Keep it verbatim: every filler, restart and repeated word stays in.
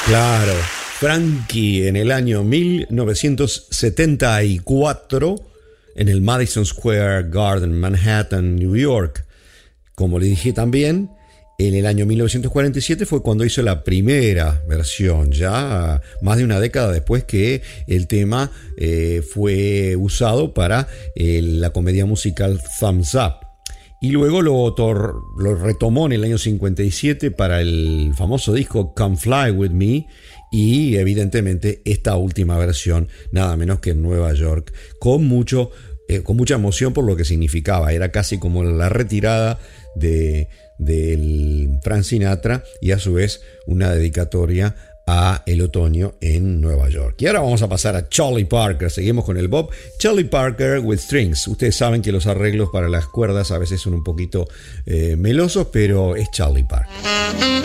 Claro, Frankie en el año mil novecientos setenta y cuatro en el Madison Square Garden, Manhattan, New York. Como le dije también, en el año mil novecientos cuarenta y siete fue cuando hizo la primera versión, ya más de una década después que el tema eh, fue usado para eh, la comedia musical Thumbs Up. Y luego lo, tor- lo retomó en el año cincuenta y siete para el famoso disco Come Fly With Me, y evidentemente esta última versión, nada menos que en Nueva York, con, mucho, eh, con mucha emoción por lo que significaba. Era casi como la retirada de, del Frank Sinatra y a su vez una dedicatoria a el otoño en Nueva York. Y ahora vamos a pasar a Charlie Parker. Seguimos con el bop. Charlie Parker with Strings. Ustedes saben que los arreglos para las cuerdas a veces son un poquito eh, melosos, pero es Charlie Parker.